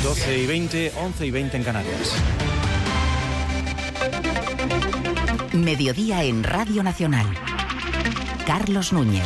12:20, 11:20 en Canarias. Mediodía en Radio Nacional. Carlos Núñez.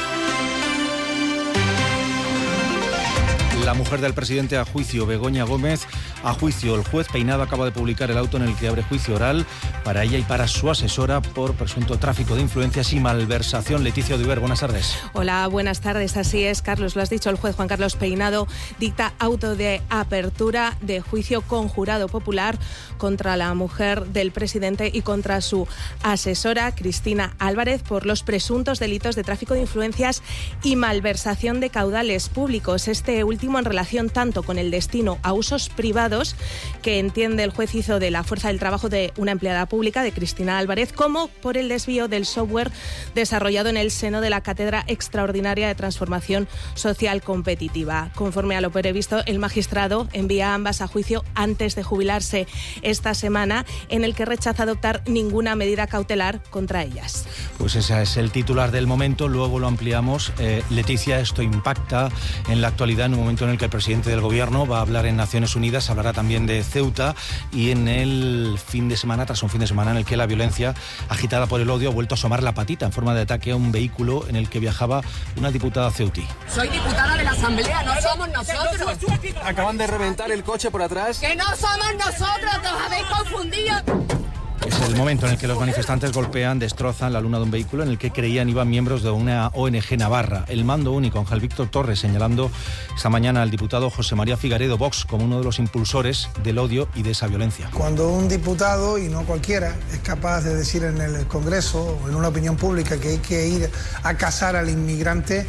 La mujer del presidente a juicio, Begoña Gómez, a juicio. El juez Peinado acaba de publicar el auto en el que abre juicio oral para ella y para su asesora por presunto tráfico de influencias y malversación. Leticia Odiver, buenas tardes. Hola, buenas tardes. Así es, Carlos, lo has dicho, el juez Juan Carlos Peinado dicta auto de apertura de juicio con jurado popular contra la mujer del presidente y contra su asesora, Cristina Álvarez, por los presuntos delitos de tráfico de influencias y malversación de caudales públicos. Este último en relación tanto con el destino a usos privados, que entiende el juez hizo de la fuerza del trabajo de una empleada pública, de Cristina Álvarez, como por el desvío del software desarrollado en el seno de la Cátedra Extraordinaria de Transformación Social Competitiva. Conforme a lo previsto, el magistrado envía ambas a juicio antes de jubilarse esta semana, en el que rechaza adoptar ninguna medida cautelar contra ellas. Pues ese es el titular del momento, luego lo ampliamos. Leticia, esto impacta en la actualidad, en un momento en el que el presidente del gobierno va a hablar en Naciones Unidas, hablará también de Ceuta, y en el fin de semana, tras un fin de semana en el que la violencia agitada por el odio ha vuelto a asomar la patita en forma de ataque a un vehículo en el que viajaba una diputada ceutí. Soy diputada de la Asamblea, no somos nosotros. Acaban de reventar el coche por atrás. ¡Que no somos nosotros! ¡Os habéis confundido! Es el momento en el que los manifestantes golpean, destrozan la luna de un vehículo en el que creían iban miembros de una ONG navarra. El mando único, Ángel Víctor Torres, señalando esta mañana al diputado José María Figaredo, Vox, como uno de los impulsores del odio y de esa violencia. Cuando un diputado, y no cualquiera, es capaz de decir en el Congreso o en una opinión pública que hay que ir a cazar al inmigrante,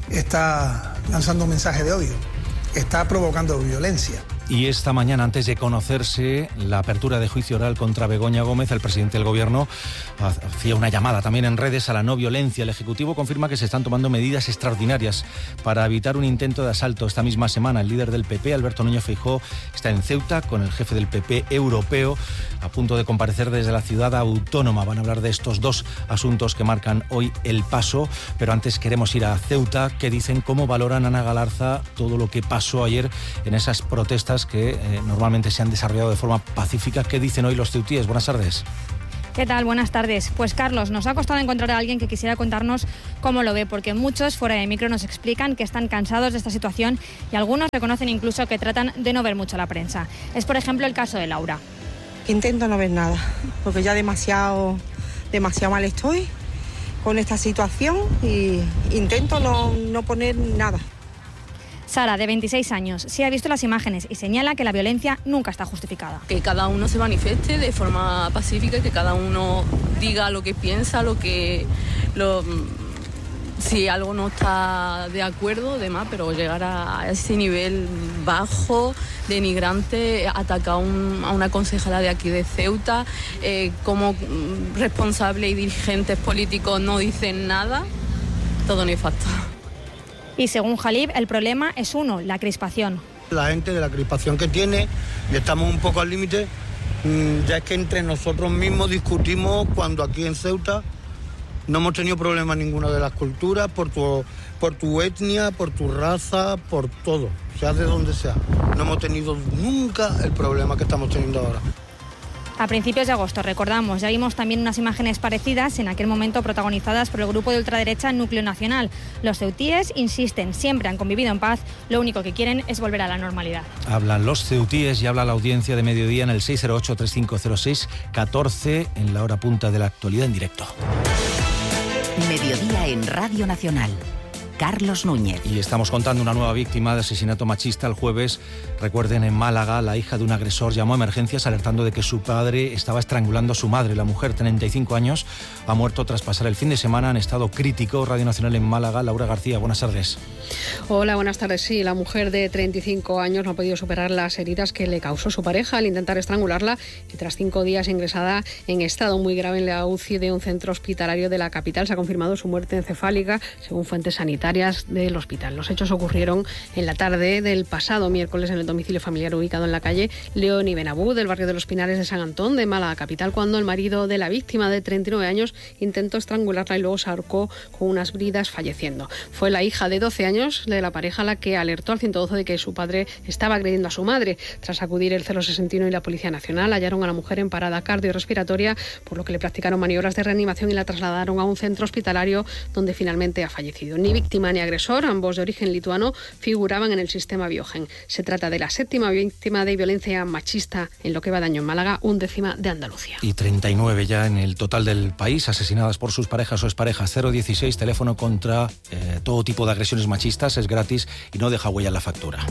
está lanzando un mensaje de odio, está provocando violencia. Y esta mañana, antes de conocerse la apertura de juicio oral contra Begoña Gómez, el presidente del gobierno hacía una llamada también en redes a la no violencia. El Ejecutivo confirma que se están tomando medidas extraordinarias para evitar un intento de asalto. Esta misma semana, el líder del PP, Alberto Núñez Feijóo, está en Ceuta con el jefe del PP europeo, a punto de comparecer desde la ciudad autónoma. Van a hablar de estos dos asuntos que marcan hoy el paso, pero antes queremos ir a Ceuta. ¿Qué dicen? ¿Cómo valoran, Ana Galarza, todo lo que pasó ayer en esas protestas que normalmente se han desarrollado de forma pacífica? ¿Qué dicen hoy los ceutíes? Buenas tardes. ¿Qué tal? Buenas tardes. Pues Carlos, nos ha costado encontrar a alguien que quisiera contarnos cómo lo ve, porque muchos fuera de micro nos explican que están cansados de esta situación y algunos reconocen incluso que tratan de no ver mucho la prensa. Es, por ejemplo, el caso de Laura. Intento no ver nada, porque ya demasiado mal estoy con esta situación y intento no poner nada. Sara, de 26 años, sí ha visto las imágenes y señala que la violencia nunca está justificada. Que cada uno se manifieste de forma pacífica, que cada uno diga lo que piensa, si algo no está de acuerdo, demás, pero llegar a ese nivel bajo, denigrante, atacar a una concejala de aquí de Ceuta, como responsable y dirigentes políticos no dicen nada, todo nefasto. Y según Jalib, el problema es uno, la crispación. La gente de la crispación que tiene, y estamos un poco al límite, ya es que entre nosotros mismos discutimos cuando aquí en Ceuta no hemos tenido problema ninguna de las culturas, por tu etnia, por tu raza, por todo, sea de donde sea. No hemos tenido nunca el problema que estamos teniendo ahora. A principios de agosto, recordamos, ya vimos también unas imágenes parecidas, en aquel momento protagonizadas por el grupo de ultraderecha Núcleo Nacional. Los ceutíes insisten, siempre han convivido en paz, lo único que quieren es volver a la normalidad. Hablan los ceutíes y habla la audiencia de mediodía en el 608-3506-14, en la hora punta de la actualidad en directo. Mediodía en Radio Nacional. Carlos Núñez. Y estamos contando una nueva víctima de asesinato machista el jueves. Recuerden, en Málaga, la hija de un agresor llamó a emergencias alertando de que su padre estaba estrangulando a su madre. La mujer, 35 años, ha muerto tras pasar el fin de semana en estado crítico. Radio Nacional en Málaga, Laura García, buenas tardes. Hola, buenas tardes. Sí, la mujer de 35 años no ha podido superar las heridas que le causó su pareja al intentar estrangularla y tras 5 días ingresada en estado muy grave en la UCI de un centro hospitalario de la capital. Se ha confirmado su muerte encefálica, según fuentes sanitarias. sanitarias del hospital. Los hechos ocurrieron en la tarde del pasado miércoles en el domicilio familiar ubicado en la calle León y Benabú del barrio de Los Pinares de San Antón de Málaga capital, cuando el marido de la víctima de 39 años intentó estrangularla y luego se ahorcó con unas bridas, falleciendo. Fue la hija de 12 años de la pareja la que alertó al 112 de que su padre estaba agrediendo a su madre. Tras acudir el 061 y la Policía Nacional, hallaron a la mujer en parada cardiorrespiratoria, por lo que le practicaron maniobras de reanimación y la trasladaron a un centro hospitalario donde finalmente ha fallecido. Ni víctima ni agresor, ambos de origen lituano, figuraban en el sistema Biogen. Se trata de la 7ª víctima de violencia machista en lo que va de año en Málaga, 11ª de Andalucía. Y 39 ya en el total del país asesinadas por sus parejas o exparejas. 016, teléfono contra todo tipo de agresiones machistas, es gratis y no deja huella en la factura.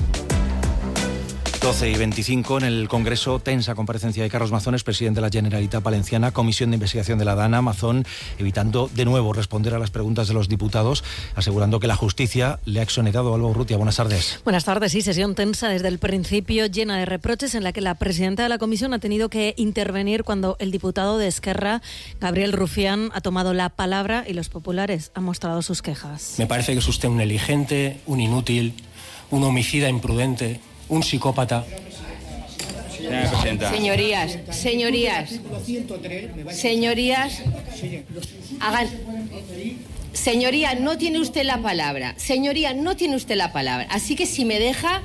12:25 en el Congreso, tensa comparecencia de Carlos Mazón, presidente de la Generalitat Valenciana, comisión de investigación de la DANA. Mazón evitando de nuevo responder a las preguntas de los diputados, asegurando que la justicia le ha exonerado. Alba Urrutia, buenas tardes. Buenas tardes, sí, sesión tensa desde el principio, llena de reproches, en la que la presidenta de la comisión ha tenido que intervenir cuando el diputado de Esquerra, Gabriel Rufián, ha tomado la palabra y los populares han mostrado sus quejas. Me parece que es usted un negligente, un inútil, un homicida imprudente, un psicópata. Señoría, no tiene usted la palabra. Señoría, no tiene usted la palabra. Así que si me deja...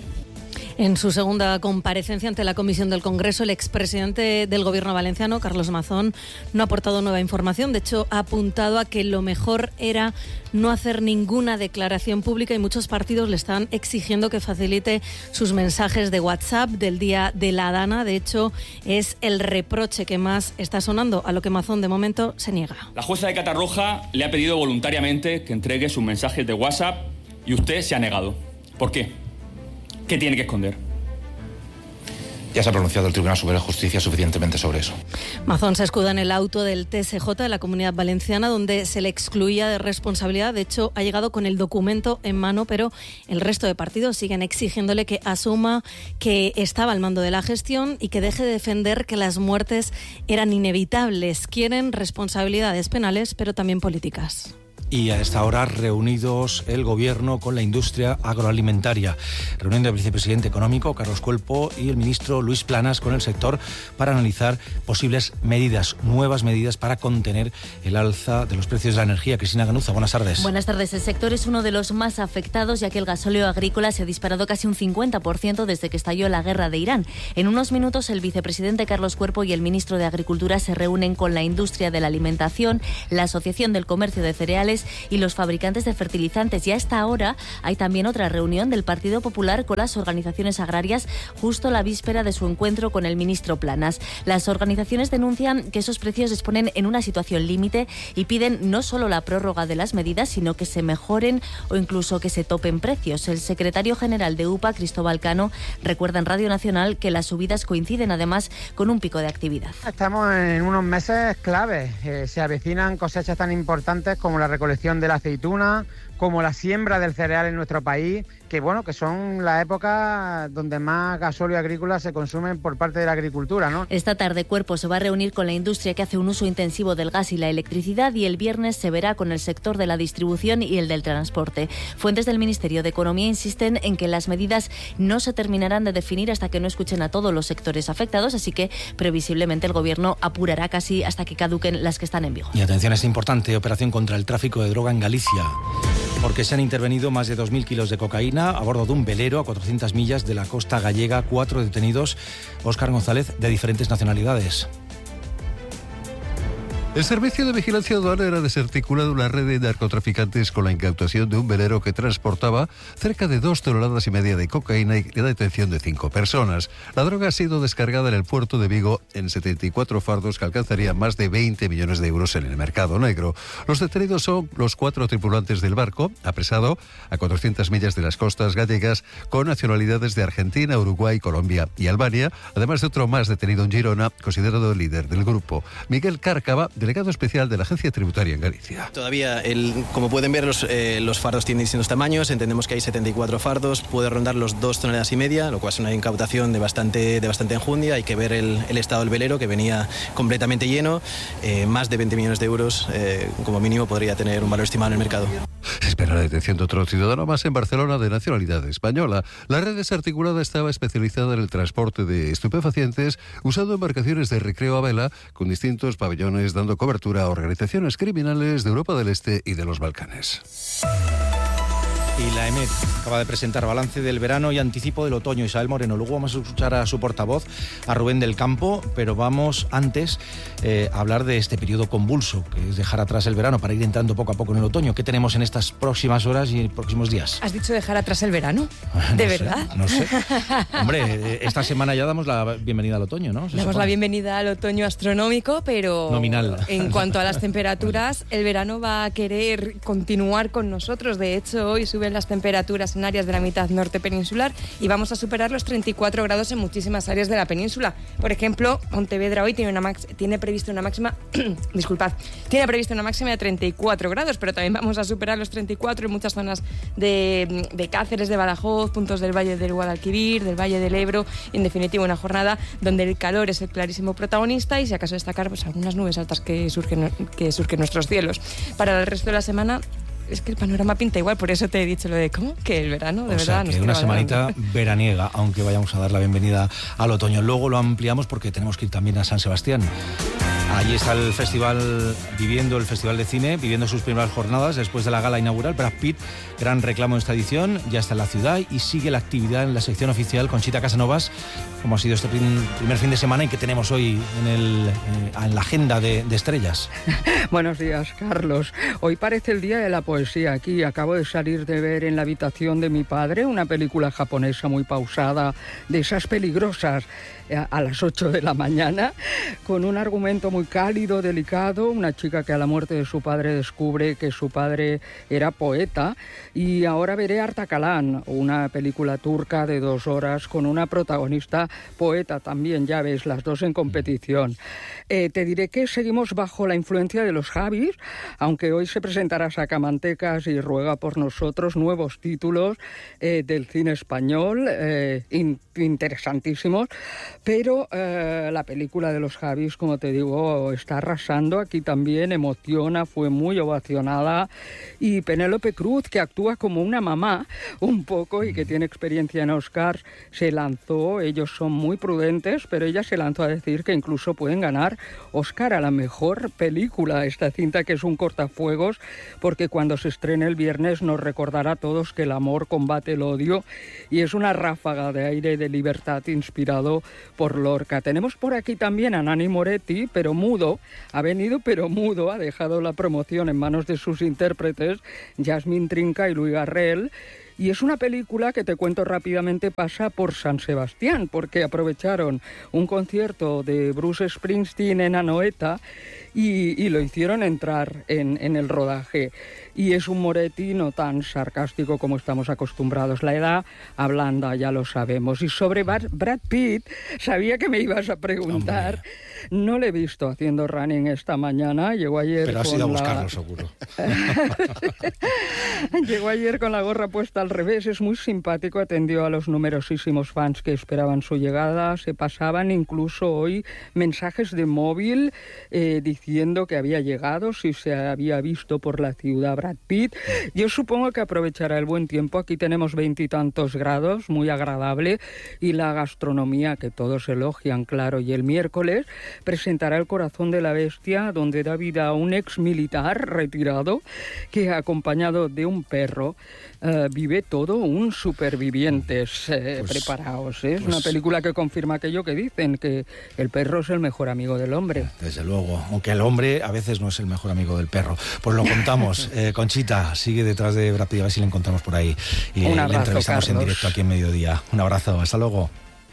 En su segunda comparecencia ante la Comisión del Congreso, el expresidente del Gobierno valenciano, Carlos Mazón, no ha aportado nueva información. De hecho, ha apuntado a que lo mejor era no hacer ninguna declaración pública y muchos partidos le están exigiendo que facilite sus mensajes de WhatsApp del día de la DANA. De hecho, es el reproche que más está sonando, a lo que Mazón de momento se niega. La jueza de Catarroja le ha pedido voluntariamente que entregue sus mensajes de WhatsApp y usted se ha negado. ¿Por qué? ¿Qué tiene que esconder? Ya se ha pronunciado el Tribunal Superior de Justicia suficientemente sobre eso. Mazón se escuda en el auto del TSJ de la Comunidad Valenciana, donde se le excluía de responsabilidad. De hecho, ha llegado con el documento en mano, pero el resto de partidos siguen exigiéndole que asuma que estaba al mando de la gestión y que deje de defender que las muertes eran inevitables. Quieren responsabilidades penales, pero también políticas. Y a esta hora reunidos el Gobierno con la industria agroalimentaria. Reunión del vicepresidente económico, Carlos Cuerpo, y el ministro Luis Planas con el sector para analizar posibles medidas, nuevas medidas para contener el alza de los precios de la energía. Cristina Ganuza, buenas tardes. Buenas tardes. El sector es uno de los más afectados, ya que el gasóleo agrícola se ha disparado casi un 50% desde que estalló la guerra de Irán. En unos minutos, el vicepresidente Carlos Cuerpo y el ministro de Agricultura se reúnen con la industria de la alimentación, la Asociación del Comercio de Cereales y los fabricantes de fertilizantes. Y a esta hora hay también otra reunión del Partido Popular con las organizaciones agrarias justo a la víspera de su encuentro con el ministro Planas. Las organizaciones denuncian que esos precios les ponen en una situación límite y piden no solo la prórroga de las medidas, sino que se mejoren o incluso que se topen precios. El secretario general de UPA, Cristóbal Cano, recuerda en Radio Nacional que las subidas coinciden además con un pico de actividad. Estamos en unos meses claves. Se avecinan cosechas tan importantes como la recolección de la aceituna, como la siembra del cereal en nuestro país, que son la época donde más gasóleo agrícola se consume por parte de la agricultura, ¿no? Esta tarde Cuerpo se va a reunir con la industria que hace un uso intensivo del gas y la electricidad, y el viernes se verá con el sector de la distribución y el del transporte. Fuentes del Ministerio de Economía insisten en que las medidas no se terminarán de definir hasta que no escuchen a todos los sectores afectados, así que previsiblemente el Gobierno apurará casi hasta que caduquen las que están en vigor. Y atención a esta importante operación contra el tráfico de droga en Galicia, porque se han intervenido más de 2.000 kilos de cocaína a bordo de un velero a 400 millas de la costa gallega. 4 detenidos, Óscar González, de diferentes nacionalidades. El Servicio de Vigilancia Aduanera ha desarticulado una red de narcotraficantes con la incautación de un velero que transportaba cerca de 2,5 toneladas de cocaína y la detención de 5 personas. La droga ha sido descargada en el puerto de Vigo en 74 fardos que alcanzarían más de 20 millones de euros en el mercado negro. Los detenidos son los 4 tripulantes del barco, apresado a 400 millas de las costas gallegas, con nacionalidades de Argentina, Uruguay, Colombia y Albania, además de otro más detenido en Girona, considerado el líder del grupo. Miguel Cárcava, delegado especial de la Agencia Tributaria en Galicia. Todavía, como pueden ver, los fardos tienen distintos tamaños. Entendemos que hay 74 fardos, puede rondar los 2,5 toneladas, lo cual es una incautación de bastante enjundia. Hay que ver el estado del velero, que venía completamente lleno. Más de 20 millones de euros, como mínimo, podría tener un valor estimado en el mercado. Se espera la detención de otro ciudadano más en Barcelona de nacionalidad española. La red desarticulada estaba especializada en el transporte de estupefacientes usando embarcaciones de recreo a vela con distintos pabellones dando cobertura a organizaciones criminales de Europa del Este y de los Balcanes. Y la EMET acaba de presentar balance del verano y anticipo del otoño. Isabel Moreno, luego vamos a escuchar a su portavoz, a Rubén del Campo, pero vamos antes a hablar de este periodo convulso, que es dejar atrás el verano para ir entrando poco a poco en el otoño. ¿Qué tenemos en estas próximas horas y próximos días? ¿Has dicho dejar atrás el verano? ¿De verdad? No sé. Hombre, esta semana ya damos la bienvenida al otoño, ¿no? Damos la bienvenida al otoño astronómico, pero nominal. En cuanto a las temperaturas, el verano va a querer continuar con nosotros. De hecho, hoy suben las temperaturas en áreas de la mitad norte peninsular y vamos a superar los 34 grados en muchísimas áreas de la península. Por ejemplo, Pontevedra hoy tiene previsto una máxima de 34 grados, pero también vamos a superar los 34 en muchas zonas de Cáceres, de Badajoz, puntos del Valle del Guadalquivir, del Valle del Ebro. En definitiva, una jornada donde el calor es el clarísimo protagonista y, si acaso destacar, pues algunas nubes altas que surgen en nuestros cielos. Para el resto de la semana, es que el panorama pinta igual, por eso te he dicho lo de ¿cómo? Que el verano, de verdad. Que una semanita veraniega, aunque vayamos a dar la bienvenida al otoño. Luego lo ampliamos porque tenemos que ir también a San Sebastián. Allí está el Festival de Cine, viviendo sus primeras jornadas después de la gala inaugural. Brad Pitt, gran reclamo de esta edición, ya está en la ciudad y sigue la actividad en la sección oficial. Conchita Casanovas, como ha sido este primer fin de semana y que tenemos hoy en la agenda de estrellas. Buenos días, Carlos. Hoy parece el día de la poesía aquí. Acabo de salir de ver En la habitación de mi padre, una película japonesa muy pausada, de esas peligrosas, a las 8 de la mañana, con un argumento muy cálido, delicado, una chica que a la muerte de su padre descubre que su padre era poeta. Y ahora veré Artakalán, una película turca de 2 horas con una protagonista poeta también, ya ves, las dos en competición. Te diré que seguimos bajo la influencia de los Javis, aunque hoy se presentará Sacamantecas y ruega por nosotros nuevos títulos del cine español, interesantísimos. Pero la película de los Javis, como te digo, está arrasando. Aquí también emociona, fue muy ovacionada. Y Penélope Cruz, que actúa como una mamá un poco y que tiene experiencia en Oscars, se lanzó. Ellos son muy prudentes, pero ella se lanzó a decir que incluso pueden ganar Oscar a la mejor película. Esta cinta, que es un cortafuegos, porque cuando se estrene el viernes nos recordará a todos que el amor combate el odio, y es una ráfaga de aire y de libertad inspirado por Lorca. Tenemos por aquí también a Nani Moretti, pero mudo. Ha venido, pero mudo. Ha dejado la promoción en manos de sus intérpretes, Yasmín Trinca y Luis Garrel. Y es una película que, te cuento rápidamente, pasa por San Sebastián, porque aprovecharon un concierto de Bruce Springsteen en Anoeta y lo hicieron entrar en el rodaje. Y es un Moretti no tan sarcástico como estamos acostumbrados. La edad ablanda, ya lo sabemos. Y sobre Brad Pitt, sabía que me ibas a preguntar. Hombre. No le he visto haciendo running esta mañana. Llegó ayer. Pero has ido a buscarlo, seguro. Llegó ayer con la gorra puesta al revés. Es muy simpático. Atendió a los numerosísimos fans que esperaban su llegada. Se pasaban incluso hoy mensajes de móvil diciendo que había llegado, si se había visto por la ciudad Brad Pitt. Yo supongo que aprovechará el buen tiempo. Aquí tenemos 20 y tantos grados, muy agradable, y la gastronomía que todos elogian, claro. Y el miércoles presentará El corazón de la bestia, donde da vida a un ex militar retirado que, acompañado de un perro, vive todo un supervivientes. Preparaos, ¿eh? Es una película que confirma aquello que dicen, que el perro es el mejor amigo del hombre. Desde luego, aunque el hombre a veces no es el mejor amigo del perro. Pues lo contamos. Conchita sigue detrás de Brad Pitt, a ver si le encontramos por ahí y un abrazo, le entrevistamos, Carlos, en directo aquí en Mediodía. Un abrazo, hasta luego.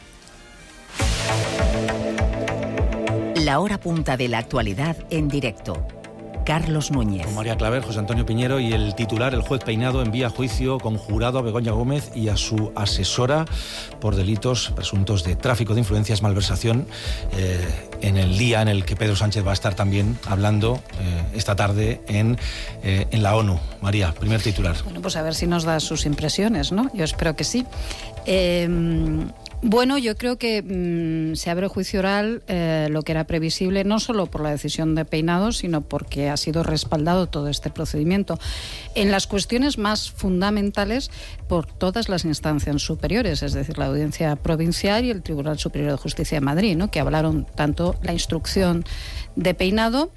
La hora punta de la actualidad en directo. Carlos Núñez. Con María Claver, José Antonio Piñero y el titular: el juez Peinado envía a juicio conjurado a Begoña Gómez y a su asesora por delitos presuntos de tráfico de influencias, malversación, en el día en el que Pedro Sánchez va a estar también hablando esta tarde en la ONU. María, primer titular. Bueno, pues a ver si nos da sus impresiones, ¿no? Yo espero que sí. Bueno, yo creo que se abre juicio oral, lo que era previsible, no solo por la decisión de Peinado, sino porque ha sido respaldado todo este procedimiento en las cuestiones más fundamentales por todas las instancias superiores, es decir, la Audiencia Provincial y el Tribunal Superior de Justicia de Madrid, ¿no?, que avalaron tanto la instrucción de Peinado,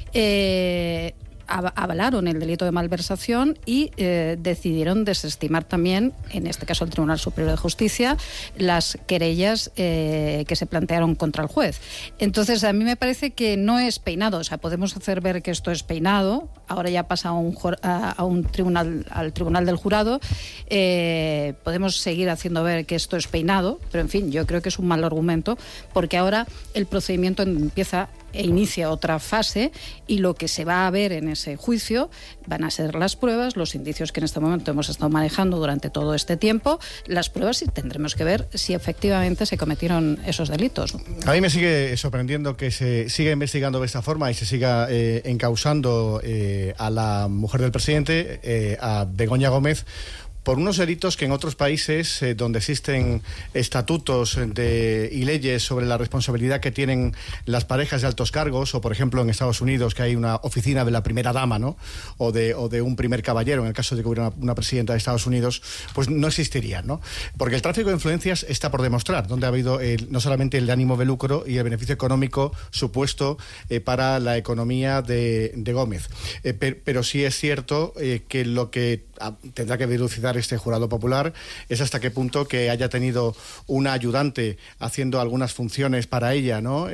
avalaron el delito de malversación y decidieron desestimar también, en este caso el Tribunal Superior de Justicia, las querellas que se plantearon contra el juez. Entonces, a mí me parece que no es Peinado, o sea, podemos hacer ver que esto es Peinado, ahora ya pasa a un tribunal, al Tribunal del Jurado, podemos seguir haciendo ver que esto es Peinado, pero en fin, yo creo que es un mal argumento, porque ahora el procedimiento empieza e inicia otra fase y lo que se va a ver en ese juicio van a ser las pruebas, los indicios que en este momento hemos estado manejando durante todo este tiempo, las pruebas, y tendremos que ver si efectivamente se cometieron esos delitos. A mí me sigue sorprendiendo que se siga investigando de esta forma y se siga encausando a la mujer del presidente, a Begoña Gómez, por unos delitos que en otros países donde existen estatutos y leyes sobre la responsabilidad que tienen las parejas de altos cargos, o por ejemplo en Estados Unidos que hay una oficina de la primera dama, ¿no?, o de un primer caballero, en el caso de que hubiera una presidenta de Estados Unidos, pues no existirían, ¿no? Porque el tráfico de influencias está por demostrar, donde ha habido no solamente el ánimo de lucro y el beneficio económico supuesto para la economía de Gómez, pero sí es cierto que lo que tendrá que dilucidar este jurado popular es hasta qué punto que haya tenido una ayudante haciendo algunas funciones para ella, ¿no?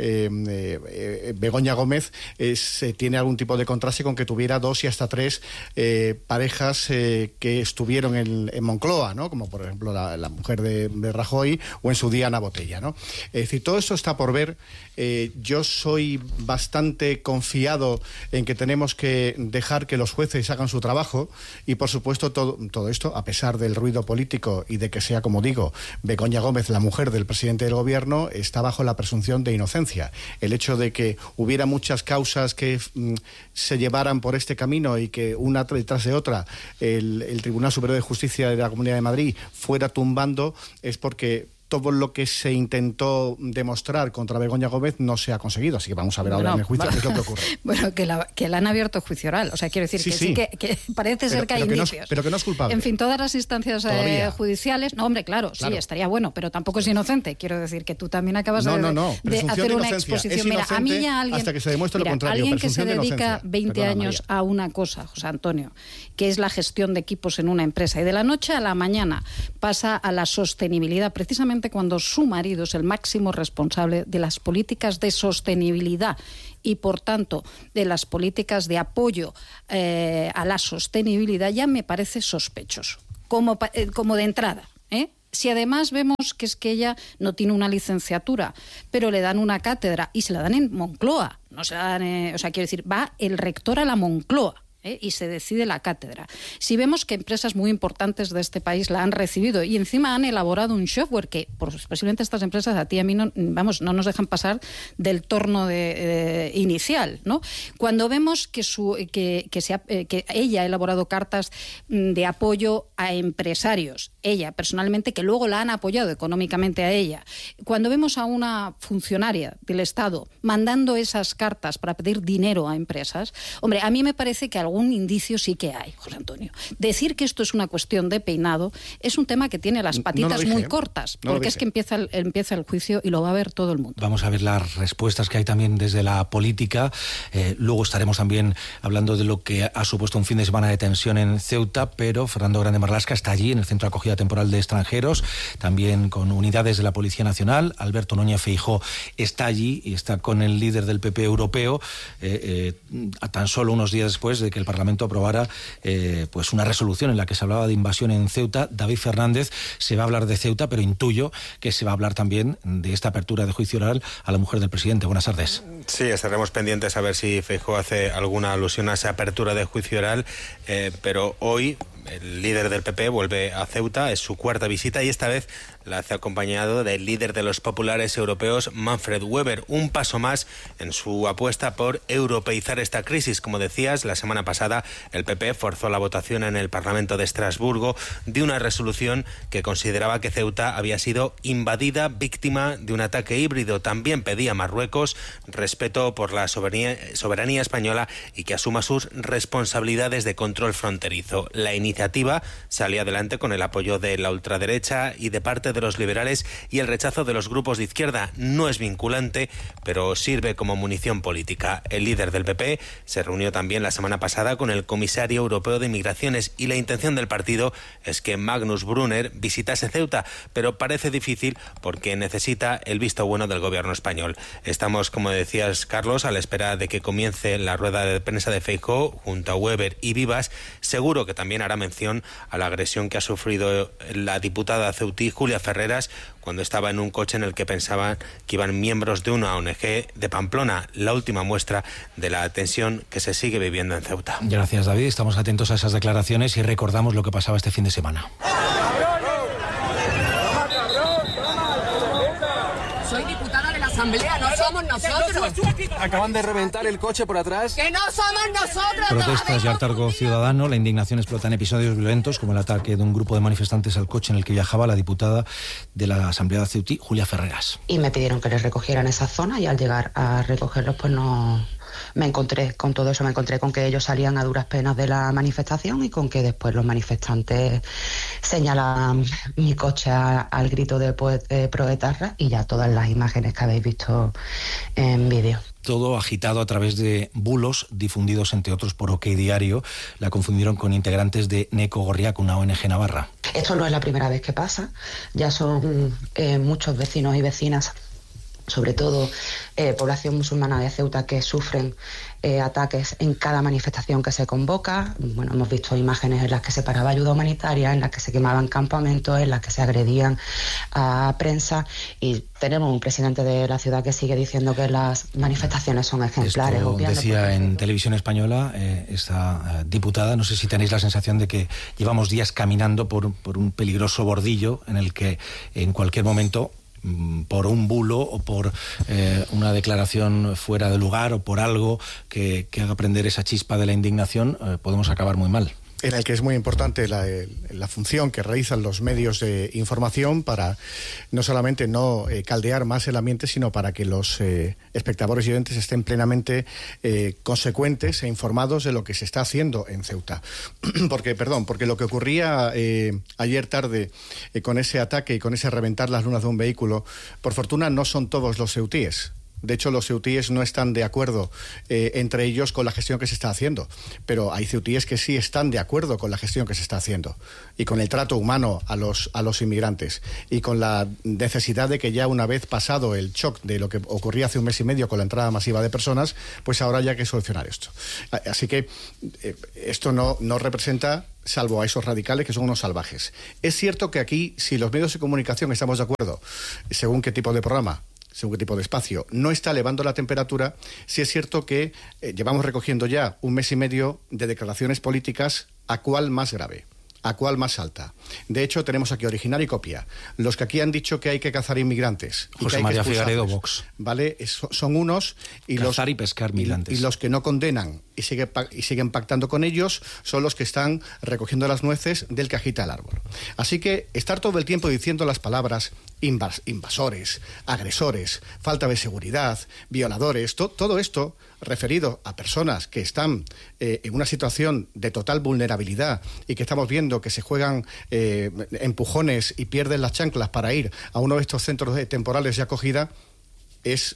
Begoña Gómez tiene algún tipo de contraste con que tuviera 2 y hasta 3 parejas que estuvieron en Moncloa, ¿no?, como por ejemplo la mujer de Rajoy o en su día Ana Botella, ¿no? Es decir, todo esto está por ver. Yo soy bastante confiado en que tenemos que dejar que los jueces hagan su trabajo y por supuesto todo esto, a pesar del ruido político y de que sea, como digo, Begoña Gómez, la mujer del presidente del gobierno, está bajo la presunción de inocencia. El hecho de que hubiera muchas causas que se llevaran por este camino y que una tras de otra el Tribunal Superior de Justicia de la Comunidad de Madrid fuera tumbando, es porque todo lo que se intentó demostrar contra Begoña Gómez no se ha conseguido. Así que vamos a ver ahora en el juicio qué es lo que ocurre. Bueno, que la han abierto juicio oral. O sea, quiero decir que parece ser que hay indicios. Pero que no es culpable. En fin, todas las instancias judiciales... No, hombre, claro, sí, estaría bueno, pero tampoco es inocente. Quiero decir que tú también acabas de hacer una exposición. Mira, a mí ya alguien... Hasta que se demuestre lo contrario. Alguien que se dedica 20 años a una cosa, José Antonio, que es la gestión de equipos en una empresa, y de la noche a la mañana pasa a la sostenibilidad, precisamente cuando su marido es el máximo responsable de las políticas de sostenibilidad y, por tanto, de las políticas de apoyo a la sostenibilidad, ya me parece sospechoso, como de entrada, Si además vemos que es que ella no tiene una licenciatura, pero le dan una cátedra y se la dan en Moncloa, no se la dan, o sea, quiero decir, va el rector a la Moncloa, y se decide la cátedra. Si vemos que empresas muy importantes de este país la han recibido y encima han elaborado un software que posiblemente estas empresas a ti y a mí no nos dejan pasar del torno inicial, ¿no? Cuando vemos que ella ha elaborado cartas de apoyo a empresarios, ella personalmente, que luego la han apoyado económicamente a ella, cuando vemos a una funcionaria del Estado mandando esas cartas para pedir dinero a empresas, hombre, a mí me parece que algún indicio sí que hay, José Antonio. Decir que esto es una cuestión de Peinado es un tema que tiene las patitas muy cortas, porque es que empieza el juicio y lo va a ver todo el mundo. Vamos a ver las respuestas que hay también desde la política. Luego estaremos también hablando de lo que ha supuesto un fin de semana de tensión en Ceuta, pero Fernando Grande Marlaska está allí en el Centro de Acogida Temporal de Extranjeros, también con unidades de la Policía Nacional. Alberto Núñez Feijóo está allí y está con el líder del PP europeo, tan solo unos días después de que el Parlamento aprobara pues una resolución en la que se hablaba de invasión en Ceuta. David Fernández, se va a hablar de Ceuta, pero intuyo que se va a hablar también de esta apertura de juicio oral a la mujer del presidente. Buenas tardes. Sí, estaremos pendientes a ver si Feijóo hace alguna alusión a esa apertura de juicio oral, pero hoy El líder del PP vuelve a Ceuta, es su cuarta visita y esta vez la hace acompañado del líder de los populares europeos, Manfred Weber, un paso más en su apuesta por europeizar esta crisis. Como decías, la semana pasada el PP forzó la votación en el Parlamento de Estrasburgo de una resolución que consideraba que Ceuta había sido invadida, víctima de un ataque híbrido. También pedía a Marruecos respeto por la soberanía española y que asuma sus responsabilidades de control fronterizo. La iniciativa salió adelante con el apoyo de la ultraderecha y de parte de los liberales y el rechazo de los grupos de izquierda. No es vinculante, pero sirve como munición política. El líder del PP se reunió también la semana pasada con el comisario europeo de Migraciones y la intención del partido es que Magnus Brunner visitase Ceuta, pero parece difícil porque necesita el visto bueno del gobierno español. Estamos, como decías, Carlos, a la espera de que comience la rueda de prensa de Feijóo junto a Weber y Vivas. Seguro que también hará mención a la agresión que ha sufrido la diputada ceutí Julia Ferreras cuando estaba en un coche en el que pensaban que iban miembros de una ONG de Pamplona, la última muestra de la tensión que se sigue viviendo en Ceuta. Gracias, David. Estamos atentos a esas declaraciones y recordamos lo que pasaba este fin de semana. Soy diputada de la Asamblea, no somos nosotros. Acaban de reventar el coche por atrás. ¡Que no somos nosotros! Protestas y hartazgo ciudadano. La indignación explota en episodios violentos como el ataque de un grupo de manifestantes al coche en el que viajaba la diputada de la Asamblea de ceutí, Julia Ferreras. Y me pidieron que les recogieran esa zona y al llegar a recogerlos pues no... Me encontré con todo eso, me encontré con que ellos salían a duras penas de la manifestación y con que después los manifestantes señalaban mi coche al grito de Proetarra y ya todas las imágenes que habéis visto en vídeo. Todo agitado a través de bulos difundidos, entre otros, por OK Diario. La confundieron con integrantes de Neco Gorriak, una ONG navarra. Esto no es la primera vez que pasa, ya son muchos vecinos y vecinas, sobre todo población musulmana de Ceuta, que sufren ataques en cada manifestación que se convoca. Bueno, hemos visto imágenes en las que se paraba ayuda humanitaria, en las que se quemaban campamentos, en las que se agredían a prensa, y tenemos un presidente de la ciudad que sigue diciendo que las manifestaciones son ejemplares. Esto decía en Televisión Española esta diputada. No sé si tenéis la sensación de que llevamos días caminando por un peligroso bordillo en el que en cualquier momento, por un bulo o por una declaración fuera de lugar o por algo que haga prender esa chispa de la indignación, podemos acabar muy mal. En el que es muy importante la función que realizan los medios de información para no solamente no caldear más el ambiente, sino para que los espectadores y oyentes estén plenamente consecuentes e informados de lo que se está haciendo en Ceuta. Porque lo que ocurría ayer tarde con ese ataque y con ese reventar las lunas de un vehículo, por fortuna no son todos los ceutíes. De hecho, los ceutíes no están de acuerdo entre ellos con la gestión que se está haciendo, pero hay ceutíes que sí están de acuerdo con la gestión que se está haciendo y con el trato humano a los inmigrantes y con la necesidad de que ya una vez pasado el shock de lo que ocurría hace un mes y medio con la entrada masiva de personas, pues ahora ya hay que solucionar esto. Así que esto no representa, salvo a esos radicales que son unos salvajes. Es cierto que aquí, si los medios de comunicación estamos de acuerdo, según qué tipo de programa, según qué tipo de espacio, no está elevando la temperatura, sí es cierto que llevamos recogiendo ya un mes y medio de declaraciones políticas, a cuál más grave, a cuál más alta. De hecho, tenemos aquí original y copia. Los que aquí han dicho que hay que cazar inmigrantes. José María Figaredo, Vox. ¿Vale? Son unos. Y cazar y pescar migrantes. Y los que no condenan y siguen pactando con ellos son los que están recogiendo las nueces del que agita el árbol. Así que estar todo el tiempo diciendo las palabras invasores, agresores, falta de seguridad, violadores, todo esto referido a personas que están en una situación de total vulnerabilidad y que estamos viendo que se juegan empujones y pierden las chanclas para ir a uno de estos centros temporales de acogida, es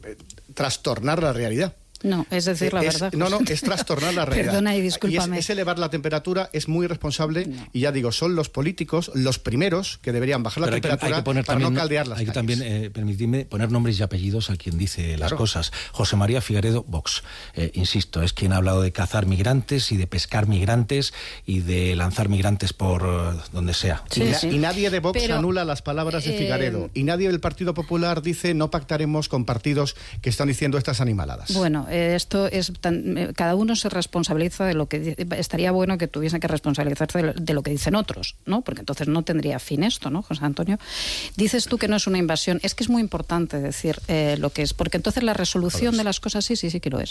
trastornar la realidad. No, es decir la verdad. No, es trastornar la realidad. Perdona y discúlpame. Y es elevar la temperatura, es muy irresponsable, y ya digo, son los políticos los primeros que deberían bajar la temperatura para no caldear las calles. Hay que también, permitidme, poner nombres y apellidos a quien dice las cosas. José María Figaredo, Vox. Insisto, es quien ha hablado de cazar migrantes y de pescar migrantes y de lanzar migrantes por donde sea. Sí, y nadie de Vox anula las palabras de Figaredo. Y nadie del Partido Popular dice no pactaremos con partidos que están diciendo estas animaladas. Bueno, Antonio, esto es cada uno se responsabiliza de lo que estaría bueno que tuviesen que responsabilizarse de lo que dicen otros, ¿no? Porque entonces no tendría fin esto, ¿no, José Antonio? Dices tú que no es una invasión. Es que es muy importante decir lo que es, porque entonces la resolución de las cosas sí que lo es.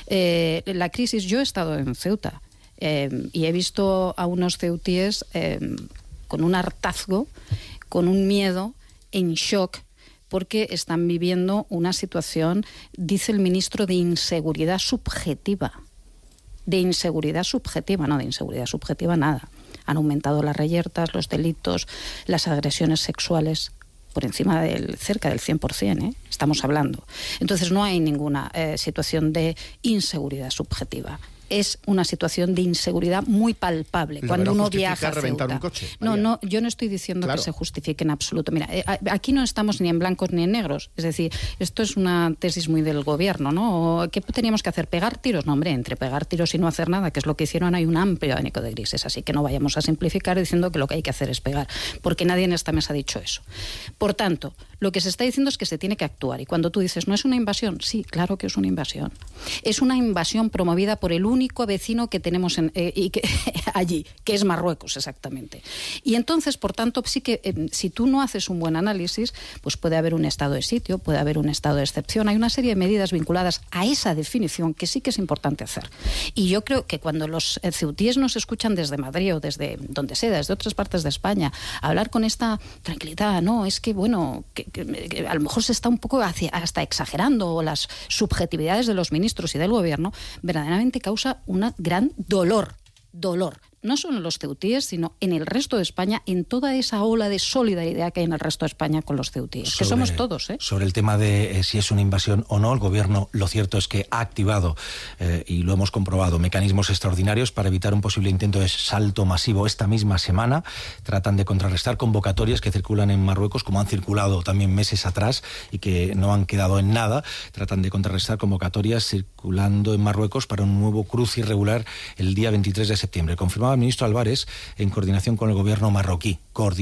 La crisis, yo he estado en Ceuta y he visto a unos ceutíes con un hartazgo, con un miedo, en shock, porque están viviendo una situación, dice el ministro, de inseguridad subjetiva. De inseguridad subjetiva, no de inseguridad subjetiva nada. Han aumentado las reyertas, los delitos, las agresiones sexuales por encima cerca del 100%, estamos hablando. Entonces no hay ninguna situación de inseguridad subjetiva. Es una situación de inseguridad muy palpable. Cuando uno viaja a reventar Ceuta. Un coche, no, yo no estoy diciendo que se justifique en absoluto. Mira, aquí no estamos ni en blancos ni en negros. Es decir, esto es una tesis muy del gobierno, ¿no? ¿Qué teníamos que hacer? ¿Pegar tiros? No, hombre, entre pegar tiros y no hacer nada, que es lo que hicieron, hay un amplio abanico de grises. Así que no vayamos a simplificar diciendo que lo que hay que hacer es pegar, porque nadie en esta mesa ha dicho eso. Por tanto, lo que se está diciendo es que se tiene que actuar. Y cuando tú dices, ¿no es una invasión? Sí, claro que es una invasión. Es una invasión promovida por el único vecino que tenemos allí, que es Marruecos, exactamente. Y entonces, por tanto, sí que si tú no haces un buen análisis, pues puede haber un estado de sitio, puede haber un estado de excepción. Hay una serie de medidas vinculadas a esa definición que sí que es importante hacer. Y yo creo que cuando los ceutíes nos escuchan desde Madrid o desde donde sea, desde otras partes de España, hablar con esta tranquilidad, no, es que, bueno, que a lo mejor se está un poco hasta exagerando las subjetividades de los ministros y del gobierno, verdaderamente causa un gran dolor, no solo en los ceutíes, sino en el resto de España, en toda esa ola de solidaridad que hay en el resto de España con los ceutíes, que somos todos. Sobre el tema de si es una invasión o no, el gobierno, lo cierto es que ha activado, y lo hemos comprobado, mecanismos extraordinarios para evitar un posible intento de salto masivo esta misma semana. Tratan de contrarrestar convocatorias que circulan en Marruecos, como han circulado también meses atrás y que no han quedado en nada. Tratan de contrarrestar convocatorias circulando en Marruecos para un nuevo cruce irregular el día 23 de septiembre. Confirmaba el ministro Álvarez en coordinación con el gobierno marroquí.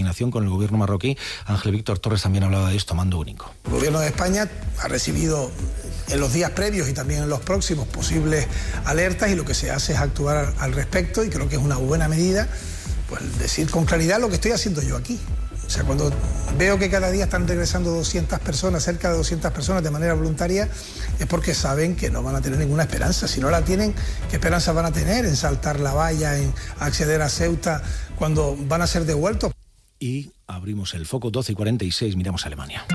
Ángel Víctor Torres también hablaba de esto, mando único. El gobierno de España ha recibido en los días previos y también en los próximos posibles alertas, y lo que se hace es actuar al respecto, y creo que es una buena medida, pues decir con claridad lo que estoy haciendo yo aquí. O sea, cuando veo que cada día están regresando 200 personas, cerca de 200 personas de manera voluntaria, es porque saben que no van a tener ninguna esperanza. Si no la tienen, ¿qué esperanza van a tener en saltar la valla, en acceder a Ceuta, cuando van a ser devueltos? Y abrimos el foco, 12:46, miramos a Alemania.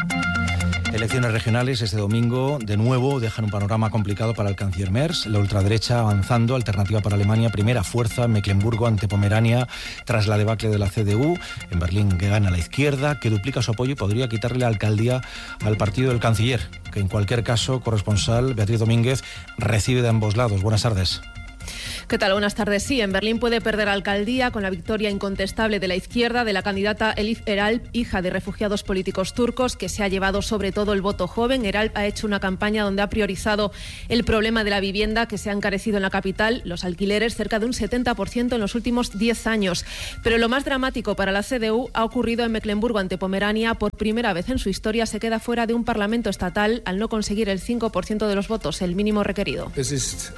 Elecciones regionales este domingo, de nuevo, dejan un panorama complicado para el canciller Merz. La ultraderecha avanzando, alternativa para Alemania, primera fuerza en Mecklemburgo ante Pomerania, tras la debacle de la CDU. En Berlín, que gana la izquierda, que duplica su apoyo y podría quitarle la alcaldía al partido del canciller, que en cualquier caso, corresponsal Beatriz Domínguez recibe de ambos lados. Buenas tardes. ¿Qué tal? Buenas tardes. Sí, en Berlín puede perder alcaldía con la victoria incontestable de la izquierda, de la candidata Elif Eralp, hija de refugiados políticos turcos, que se ha llevado sobre todo el voto joven. Eralp ha hecho una campaña donde ha priorizado el problema de la vivienda, que se ha encarecido en la capital, los alquileres cerca de un 70% en los últimos 10 años. Pero lo más dramático para la CDU ha ocurrido en Mecklemburgo ante Pomerania. Por primera vez en su historia se queda fuera de un parlamento estatal al no conseguir el 5% de los votos, el mínimo requerido. Es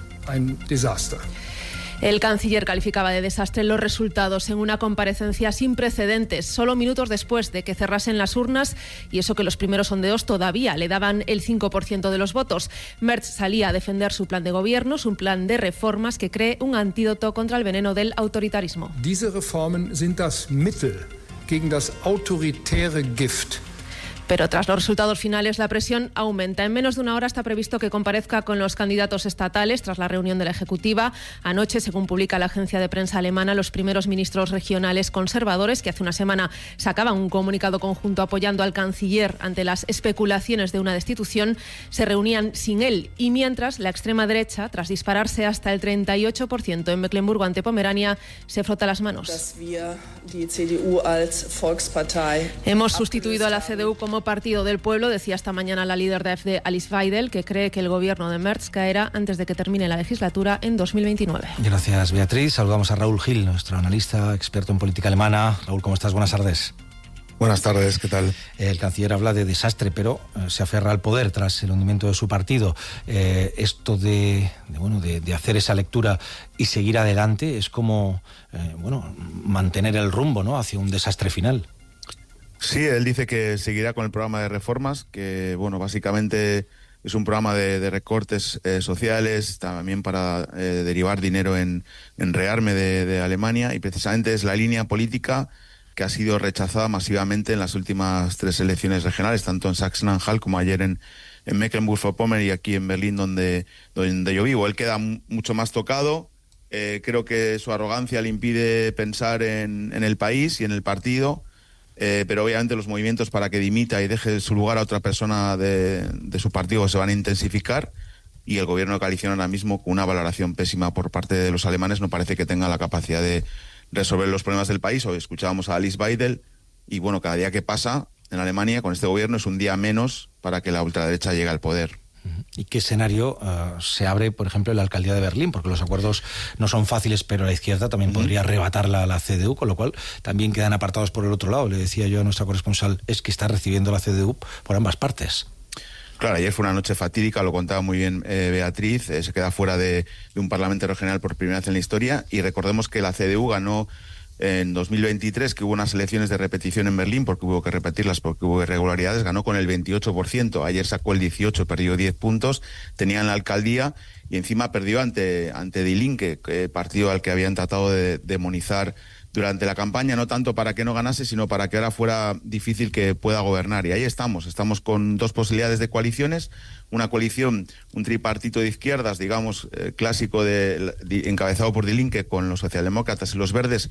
un desastre. El canciller calificaba de desastre los resultados en una comparecencia sin precedentes, solo minutos después de que cerrasen las urnas, y eso que los primeros sondeos todavía le daban el 5% de los votos. Merz salía a defender su plan de gobierno, un plan de reformas que cree un antídoto contra el veneno del autoritarismo. Diese Reformen sind das Mittel gegen das autoritäre Gift. Pero tras los resultados finales, la presión aumenta. En menos de una hora está previsto que comparezca con los candidatos estatales tras la reunión de la Ejecutiva. Anoche, según publica la agencia de prensa alemana, los primeros ministros regionales conservadores, que hace una semana sacaban un comunicado conjunto apoyando al canciller ante las especulaciones de una destitución, se reunían sin él. Y mientras, la extrema derecha, tras dispararse hasta el 38% en Mecklemburgo ante Pomerania, se frota las manos. Hemos sustituido a la CDU como partido del pueblo, decía esta mañana la líder de AfD, Alice Weidel, que cree que el gobierno de Merz caerá antes de que termine la legislatura en 2029. Gracias, Beatriz. Saludamos a Raúl Gil, nuestro analista experto en política alemana. Raúl, ¿cómo estás? Buenas tardes. Buenas tardes, ¿qué tal? El canciller habla de desastre, pero se aferra al poder tras el hundimiento de su partido. Esto de hacer esa lectura y seguir adelante es como mantener el rumbo, ¿no?, hacia un desastre final. Sí, él dice que seguirá con el programa de reformas, que básicamente es un programa de recortes sociales, también para derivar dinero en rearme de Alemania, y precisamente es la línea política que ha sido rechazada masivamente en las últimas 3 elecciones regionales, tanto en Sachsen-Anhalt como ayer en Mecklenburg-Vorpommern y aquí en Berlín, donde yo vivo. Él queda mucho más tocado. Creo que su arrogancia le impide pensar en el país y en el partido, pero obviamente los movimientos para que dimita y deje su lugar a otra persona de su partido se van a intensificar, y el gobierno de coalición ahora mismo, con una valoración pésima por parte de los alemanes, no parece que tenga la capacidad de resolver los problemas del país. Hoy escuchábamos a Alice Weidel y cada día que pasa en Alemania con este gobierno es un día menos para que la ultraderecha llegue al poder. ¿Y qué escenario se abre, por ejemplo, en la alcaldía de Berlín? Porque los acuerdos no son fáciles, pero la izquierda también podría arrebatarla a la CDU, con lo cual también quedan apartados por el otro lado. Le decía yo a nuestra corresponsal, es que está recibiendo la CDU por ambas partes. Claro, ayer fue una noche fatídica, lo contaba muy bien Beatriz, se queda fuera de un parlamento regional por primera vez en la historia, y recordemos que la CDU ganó en 2023, que hubo unas elecciones de repetición en Berlín, porque hubo que repetirlas, porque hubo irregularidades, ganó con el 28%, ayer sacó el 18%, perdió 10 puntos, tenía en la alcaldía, y encima perdió ante Die Linke, partido al que habían tratado de demonizar durante la campaña, no tanto para que no ganase, sino para que ahora fuera difícil que pueda gobernar. Y ahí estamos con 2 posibilidades de coaliciones, una coalición, un tripartito de izquierdas, digamos, clásico encabezado por Die Linke con los socialdemócratas y los verdes,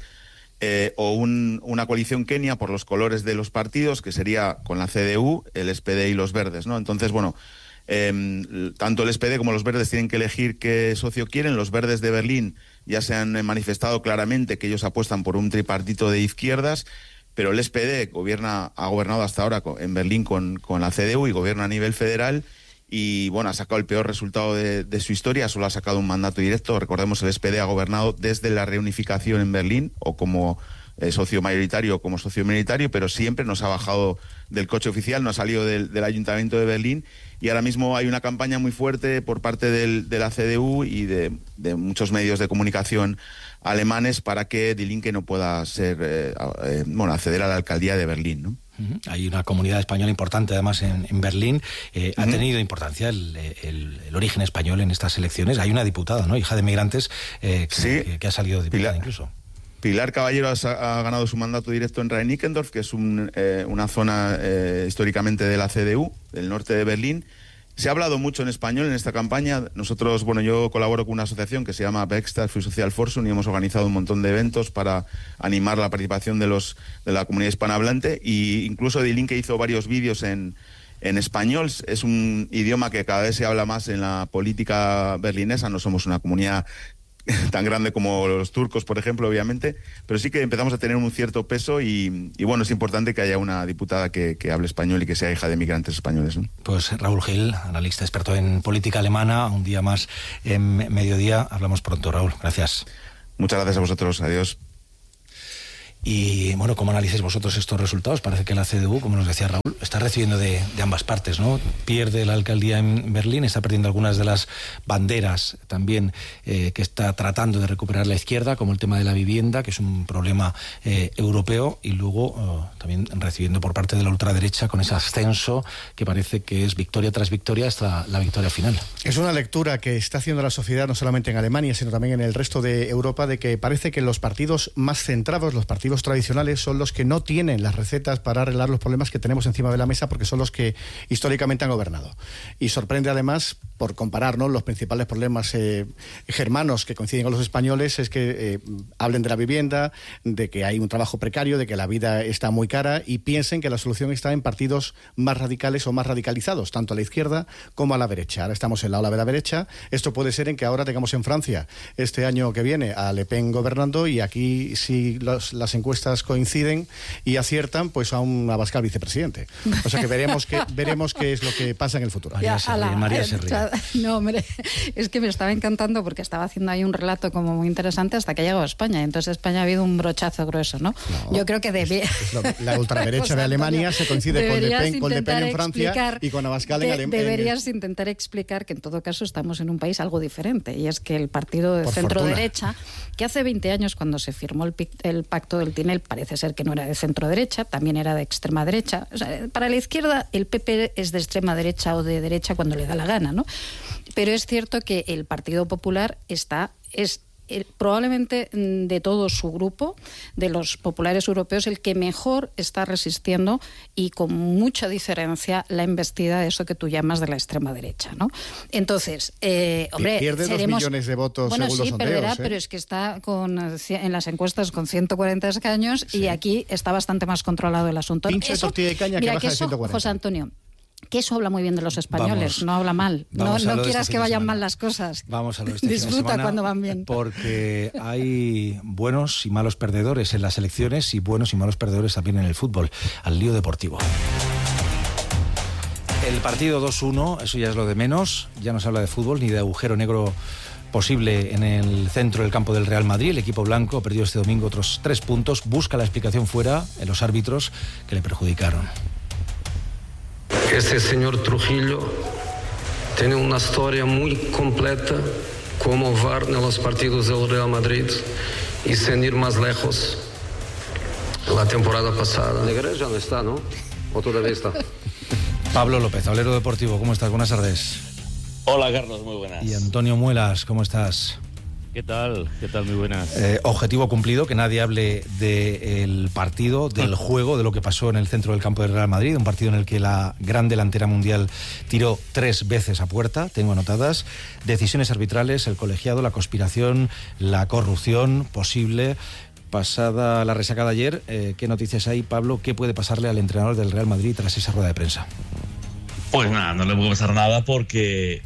o una coalición kenia por los colores de los partidos, que sería con la CDU, el SPD y los verdes, ¿no? Entonces, tanto el SPD como los verdes tienen que elegir qué socio quieren. Los verdes de Berlín ya se han manifestado claramente que ellos apuestan por un tripartito de izquierdas, pero el SPD ha gobernado hasta ahora en Berlín con la CDU y gobierna a nivel federal, y ha sacado el peor resultado de su historia, solo ha sacado un mandato directo. Recordemos, el SPD ha gobernado desde la reunificación en Berlín, o como socio mayoritario o como socio minoritario, pero siempre nos ha bajado del coche oficial, no ha salido del Ayuntamiento de Berlín, y ahora mismo hay una campaña muy fuerte por parte de la CDU y de muchos medios de comunicación alemanes para que Die Linke no pueda acceder a la alcaldía de Berlín, ¿no? Hay una comunidad española importante además en Berlín. Ha tenido importancia el origen español en estas elecciones. Hay una diputada, ¿no?, hija de migrantes, que ha salido diputada incluso. Pilar Caballero ha ganado su mandato directo en Rhein-Nickendorf, que es una zona históricamente de la CDU, del norte de Berlín. Se ha hablado mucho en español en esta campaña. Nosotros, yo colaboro con una asociación que se llama Werkstatt für Sozialforschung y hemos organizado un montón de eventos para animar la participación de la comunidad hispanohablante, y incluso Die Linke hizo varios vídeos en español. Es un idioma que cada vez se habla más en la política berlinesa. No somos una comunidad tan grande como los turcos, por ejemplo, obviamente, pero sí que empezamos a tener un cierto peso, y es importante que haya una diputada que hable español y que sea hija de migrantes españoles, ¿no? Pues Raúl Gil, analista experto en política alemana, un día más en Mediodía. Hablamos pronto, Raúl. Gracias. Muchas gracias a vosotros. Adiós. Y ¿cómo analizáis vosotros estos resultados? Parece que la CDU, como nos decía Raúl, está recibiendo de ambas partes, ¿no? Pierde la alcaldía en Berlín, está perdiendo algunas de las banderas también que está tratando de recuperar la izquierda, como el tema de la vivienda, que es un problema europeo, y luego también recibiendo por parte de la ultraderecha con ese ascenso que parece que es victoria tras victoria hasta la victoria final. Es una lectura que está haciendo la sociedad, no solamente en Alemania, sino también en el resto de Europa, de que parece que los partidos más centrados, los partidos tradicionales, son los que no tienen las recetas para arreglar los problemas que tenemos encima de la mesa, porque son los que históricamente han gobernado. Y sorprende además, por comparar, ¿no?, los principales problemas germanos que coinciden con los españoles, es que hablen de la vivienda, de que hay un trabajo precario, de que la vida está muy cara, y piensen que la solución está en partidos más radicales o más radicalizados, tanto a la izquierda como a la derecha. Ahora estamos en la ola de la derecha. Esto puede ser en que ahora tengamos en Francia, este año que viene, a Le Pen gobernando, y aquí, si las encuestas coinciden y aciertan pues a un Abascal vicepresidente. O sea que veremos qué es lo que pasa en el futuro. María se ríe. No, hombre, es que me estaba encantando porque estaba haciendo ahí un relato como muy interesante hasta que ha llegado a España. Entonces España ha habido un brochazo grueso, ¿no? Yo creo que la ultraderecha de Alemania se coincide con Le Pen en Francia y con Abascal en Alemania. Deberías intentar explicar que en todo caso estamos en un país algo diferente, y es que el partido de centro-derecha, que hace 20 años cuando se firmó el pacto del Tinel parece ser que no era de centro-derecha, también era de extrema-derecha. O sea, para la izquierda el PP es de extrema-derecha o de derecha cuando le da la gana, ¿no? Pero es cierto que el Partido Popular es probablemente de todo su grupo, de los populares europeos, el que mejor está resistiendo y con mucha diferencia la embestida de eso que tú llamas de la extrema derecha, ¿no? Entonces, hombre, pierde 2 millones de votos según los sondeos. Perderá, pero es que está en las encuestas con 140 escaños y aquí está bastante más controlado el asunto. Pincho de tortilla de caña que baja de 140. José Antonio, que eso habla muy bien de los españoles, no habla mal. No quieras que vayan mal las cosas. Vamos a lo de este Disfruta fin de semana, cuando van bien. Porque hay buenos y malos perdedores en las elecciones y buenos y malos perdedores también en el fútbol. Al lío deportivo. El partido 2-1, eso ya es lo de menos. Ya no se habla de fútbol ni de agujero negro posible en el centro del campo del Real Madrid. El equipo blanco perdió este domingo otros 3 puntos. Busca la explicación fuera en los árbitros que le perjudicaron. Este señor Trujillo tiene una historia muy completa como VAR en los partidos del Real Madrid y sin ir más lejos, la temporada pasada. Negreira ya no está, ¿no? ¿O todavía está? Pablo López, tablero deportivo, ¿cómo estás? Buenas tardes. Hola Carlos, muy buenas. Y Antonio Muelas, ¿cómo estás? ¿Qué tal? Muy buenas. Objetivo cumplido, que nadie hable del partido, del juego, de lo que pasó en el centro del campo del Real Madrid, un partido en el que la gran delantera mundial tiró 3 veces a puerta, tengo anotadas, decisiones arbitrales, el colegiado, la conspiración, la corrupción posible. Pasada la resacada ayer, ¿qué noticias hay, Pablo? ¿Qué puede pasarle al entrenador del Real Madrid tras esa rueda de prensa? Pues nada, no le puede pasar nada porque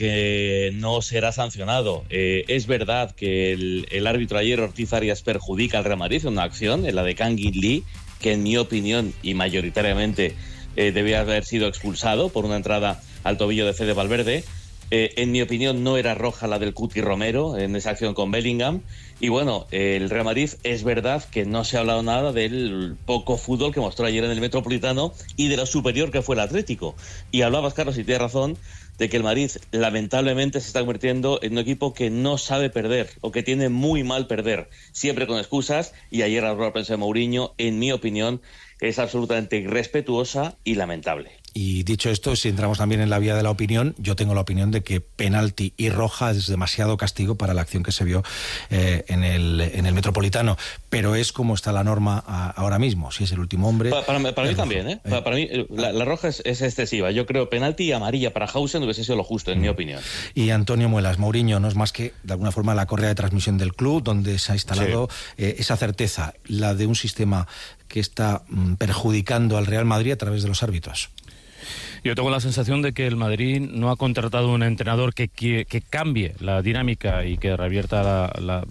no será sancionado. Es verdad que el árbitro ayer, Ortiz Arias, perjudica al Real Madrid en una acción, en la de Kang In Lee, que en mi opinión y mayoritariamente debía haber sido expulsado por una entrada al tobillo de Fede Valverde. En mi opinión no era roja la del Cuti Romero en esa acción con Bellingham. Y bueno, el Real Madrid es verdad que no se ha hablado nada del poco fútbol que mostró ayer en el Metropolitano y de lo superior que fue el Atlético. Y hablabas, Carlos, y tienes razón, de que el Madrid lamentablemente se está convirtiendo en un equipo que no sabe perder o que tiene muy mal perder, siempre con excusas. Y ayer la rueda de prensa de Mourinho, en mi opinión, es absolutamente irrespetuosa y lamentable. Y dicho esto, si entramos también en la vía de la opinión, yo tengo la opinión de que penalti y roja es demasiado castigo para la acción que se vio en el Metropolitano. Pero es como está la norma ahora mismo. Si es el último hombre... Para mí también, ¿eh? Para mí la roja es excesiva. Yo creo penalti y amarilla para Hausen hubiese sido lo justo, en mi opinión. Y Antonio Muelas, Mourinho no es más que, de alguna forma, la correa de transmisión del club, donde se ha instalado esa certeza, la de un sistema que está perjudicando al Real Madrid a través de los árbitros. Yo tengo la sensación de que el Madrid no ha contratado un entrenador que cambie la dinámica y que revierta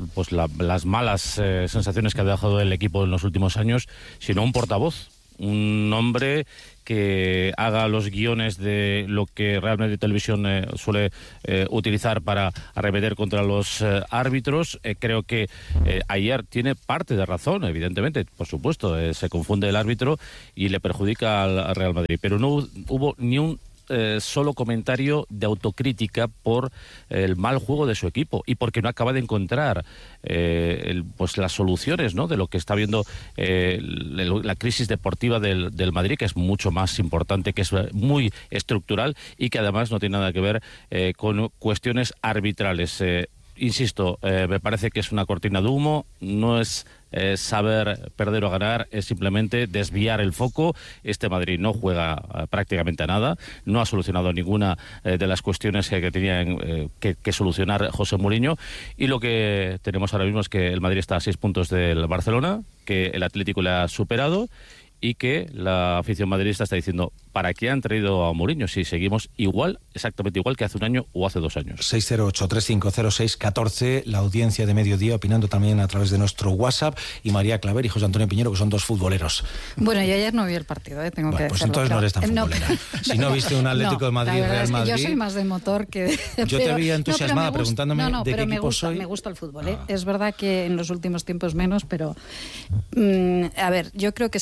las malas sensaciones que ha dejado el equipo en los últimos años, sino un portavoz, un hombre que haga los guiones de lo que Real Madrid Televisión suele utilizar para arremeter contra los árbitros. Creo que ayer tiene parte de razón, evidentemente, por supuesto, se confunde el árbitro y le perjudica al Real Madrid, pero no hubo ni un solo comentario de autocrítica por el mal juego de su equipo y porque no acaba de encontrar las soluciones, ¿no?, de lo que está viendo la crisis deportiva del Madrid, que es mucho más importante, que es muy estructural y que además no tiene nada que ver con cuestiones arbitrales. Insisto, me parece que es una cortina de humo, no es saber perder o ganar, es simplemente desviar el foco. Este Madrid no juega prácticamente a nada, no ha solucionado ninguna de las cuestiones que tenía que solucionar José Mourinho, y lo que tenemos ahora mismo es que el Madrid está a 6 puntos del Barcelona, que el Atlético le ha superado y que la afición madridista está diciendo, ¿para qué han traído a Mourinho si seguimos igual, exactamente igual que hace un año o hace 2 años? 608-3506-14, la audiencia de Mediodía opinando también a través de nuestro WhatsApp, y María Claver y José Antonio Piñero, que son 2 futboleros. Bueno, yo ayer no vi el partido, tengo que decirlo. Pues entonces no eres tan futbolera. Si no viste un Atlético de Madrid, Real Madrid... Yo soy más de motor que... Yo te veía entusiasmada preguntándome de qué equipo soy. Me gusta el fútbol, Es verdad que en los últimos tiempos menos, pero... a ver, yo creo que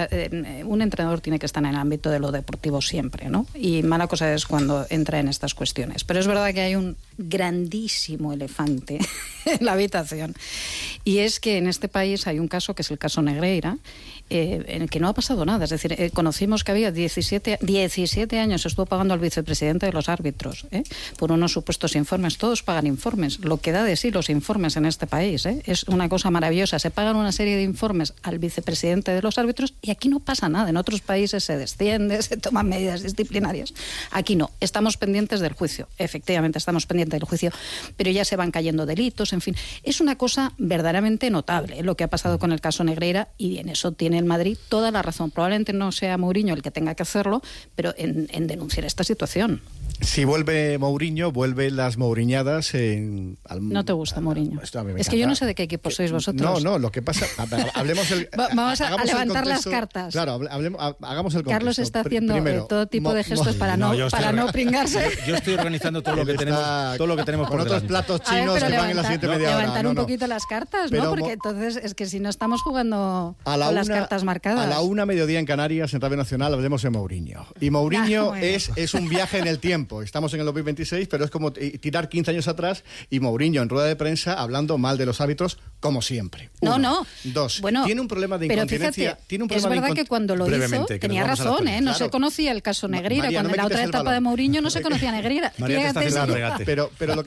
un entrenador tiene que estar en el ámbito de lo deportivo siempre, ¿no? Y mala cosa es cuando entra en estas cuestiones. Pero es verdad que hay un grandísimo elefante en la habitación. Y es que en este país hay un caso que es el caso Negreira, en el que no ha pasado nada. Es decir, conocimos que había 17 años estuvo pagando al vicepresidente de los árbitros por unos supuestos informes. Todos pagan informes. Lo que da de sí los informes en este país es una cosa maravillosa. Se pagan una serie de informes al vicepresidente de los árbitros y aquí no pasa nada. En otros países se desciende, se toman medidas disciplinarias. Aquí no. Estamos pendientes del juicio. Efectivamente, estamos pendientes del juicio, pero ya se van cayendo delitos, en fin. Es una cosa verdaderamente notable lo que ha pasado con el caso Negreira, y en eso tiene el Madrid toda la razón. Probablemente no sea Mourinho el que tenga que hacerlo, pero en denunciar esta situación. Si vuelve Mourinho, vuelven las mouriñadas No te gusta Mourinho. Es que yo no sé de qué equipo sois vosotros. No, lo que pasa... Hablemos Vamos a levantar las cartas. Claro, hagamos el contexto. Carlos está haciendo todo tipo de gestos para no pringarse. Yo estoy organizando todo lo que tenemos con otros platos chinos que van en la siguiente media hora. Levantar un poquito las cartas, ¿no? Porque entonces es que si no estamos jugando con las cartas marcadas. A la 1:00 mediodía en Canarias, en Radio Nacional, hablemos de Mourinho. Y Mourinho es un viaje en el tiempo. Estamos en el 2026, pero es como tirar 15 años atrás, y Mourinho en rueda de prensa hablando mal de los árbitros, como siempre. 1. No. 2. Bueno, tiene un problema de incontinencia. Es verdad que cuando lo hizo tenía razón, No se conocía el caso Negreira. Cuando en la otra etapa de Mourinho no se conocía Negreira. Pero lo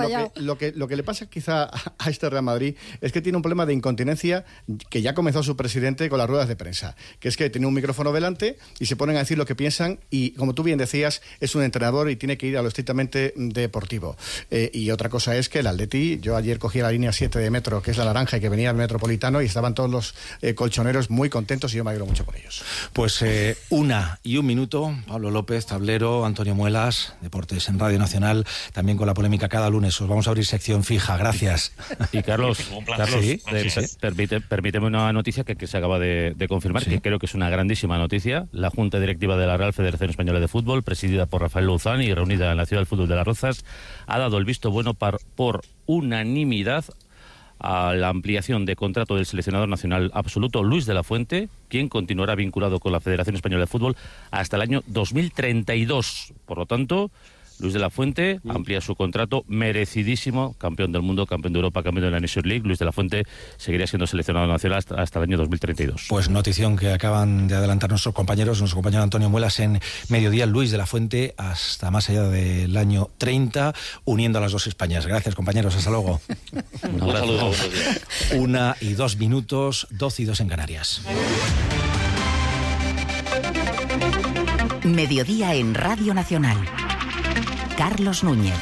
que le pasa quizá a este Real Madrid es que tiene un problema de incontinencia que ya comenzó su presidente con las ruedas de prensa, que es que tiene un micrófono delante y se ponen a decir lo que piensan, y como tú bien decías, es un entrenador y tiene que ir a lo estrictamente deportivo. Y otra cosa es que el Atleti, yo ayer cogí la línea 7 de metro, que es la naranja, y que venía al Metropolitano, y estaban todos los colchoneros muy contentos, y yo me alegro mucho por ellos. Pues 1:01, Pablo López, tablero, Antonio Muelas, Deportes en Radio Nacional, también con la polémica cada lunes. Os vamos a abrir sección fija, gracias. Y Carlos, permíteme una noticia que se acaba de confirmar, que creo que es una grandísima noticia. La Junta Directiva de la Real Federación Española de Fútbol, presidida por Rafael Louzán y reunida en la Ciudad del Fútbol de Las Rozas, ha dado el visto bueno por unanimidad a la ampliación de contrato del seleccionador nacional absoluto Luis de la Fuente, quien continuará vinculado con la Federación Española de Fútbol hasta el año 2032. Por lo tanto, Luis de la Fuente amplía su contrato, merecidísimo, campeón del mundo, campeón de Europa, campeón de la Nations League. Luis de la Fuente seguiría siendo seleccionado nacional hasta el año 2032. Pues notición que acaban de adelantar nuestro compañero Antonio Muelas en Mediodía. Luis de la Fuente hasta más allá del año 30, uniendo a las dos Españas. Gracias, compañeros, hasta luego. Un saludo. 1:02, 12:02 en Canarias. Mediodía en Radio Nacional. Carlos Núñez.